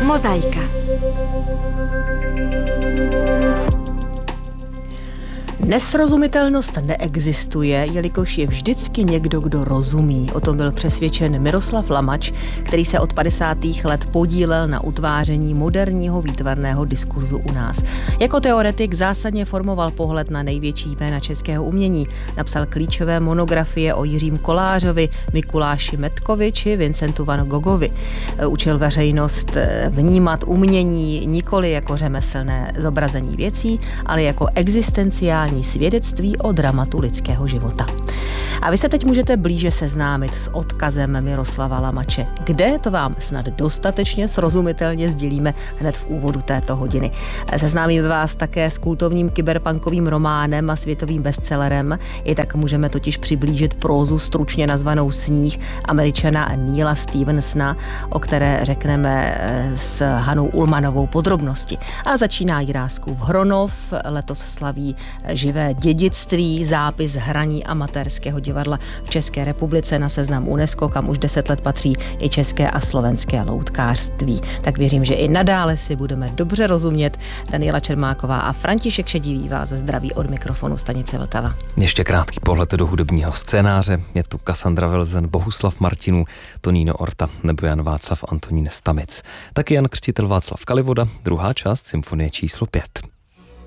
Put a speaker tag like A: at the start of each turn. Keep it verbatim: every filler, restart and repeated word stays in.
A: Mozaika.
B: Nesrozumitelnost neexistuje, jelikož je vždycky někdo, kdo rozumí. O tom byl přesvědčen Miroslav Lamač, který se od padesátých let podílel na utváření moderního výtvarného diskurzu u nás. Jako teoretik zásadně formoval pohled na největší jména českého umění. Napsal klíčové monografie o Jiřím Kolářovi, Mikuláši Metkovi či Vincentu van Goghovi. Učil veřejnost vnímat umění nikoli jako řemeslné zobrazení věcí, ale jako existenciální svědectví o dramatu lidského života. A vy se teď můžete blíže seznámit s odkazem Miroslava Lamače. Kde, to vám snad dostatečně srozumitelně sdělíme hned v úvodu této hodiny. Seznámíme vás také s kultovním kyberpunkovým románem a světovým bestsellerem. I tak můžeme totiž přiblížit prózu stručně nazvanou Sníh Američana Neila Stephensona, o které řekneme s Hanou Ulmanovou podrobnosti. A začíná Jiráskův Hronov, letos slaví živé dědictví, zápis hraní amatérského divadla v České republice na seznam UNESCO, kam už deset let patří i české a slovenské loutkářství. Tak věřím, že i nadále si budeme dobře rozumět. Daniela Čermáková a František Šedivý vás zdraví od mikrofonu stanice Vltava.
C: Ještě krátký pohled do hudebního scénáře. Je tu Cassandra Wilson, Bohuslav Martinů, Tonino Orta nebo Jan Václav Antonín Stamic. Taky Jan Křtitel Václav Kalivoda, druhá část symfonie číslo pět.